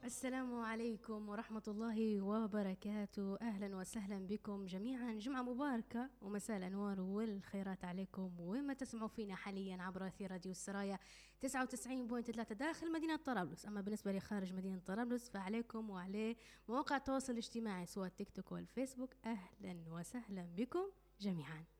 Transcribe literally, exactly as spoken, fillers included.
السلام عليكم ورحمة الله وبركاته. أهلا وسهلا بكم جميعا، جمعة مباركة ومساء الأنوار والخيرات عليكم وين ما تسمعوا فينا حاليا عبر أثير راديو السرايا تسعة وتسعين فاصلة ثلاثة داخل مدينة طرابلس. أما بالنسبة لخارج مدينة طرابلس فعليكم وعليه مواقع التواصل الاجتماعي سواء التيك توك والفيسبوك. أهلا وسهلا بكم جميعا.